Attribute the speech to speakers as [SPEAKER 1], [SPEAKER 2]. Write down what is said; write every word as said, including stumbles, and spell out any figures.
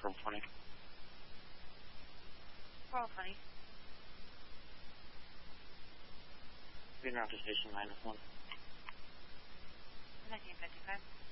[SPEAKER 1] twelve twenty.
[SPEAKER 2] twelve twenty.
[SPEAKER 1] Green Route to station minus one.
[SPEAKER 2] nineteen fifty-five.